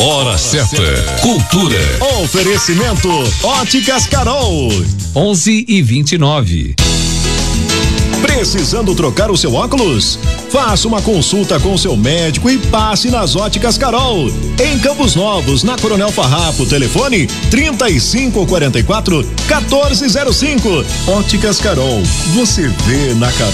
Hora certa. Cultura. Oferecimento Óticas Carol. 11h29. Precisando trocar o seu óculos? Faça uma consulta com seu médico e passe nas Óticas Carol. Em Campos Novos, na Coronel Farrapo, telefone 3544-1405. Óticas Carol, você vê na Carol.